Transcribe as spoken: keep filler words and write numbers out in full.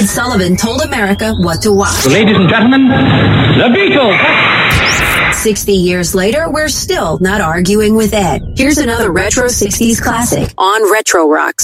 Ed Sullivan told America what to watch. Ladies and gentlemen, the Beatles. sixty years later, we're still not arguing with Ed. Here's another retro sixties classic on Retro Rocks.